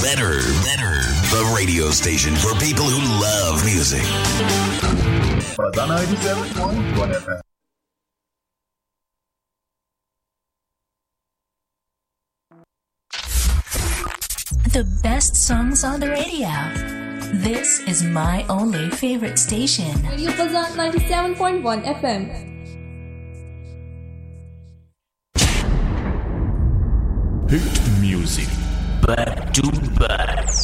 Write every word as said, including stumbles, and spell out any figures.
better, better. The radio station for people who love music. Fazan ninety-seven point one F M. The best songs on the radio. This is my only favorite station. Radio Fazan ninety-seven point one F M. Hit music back to back.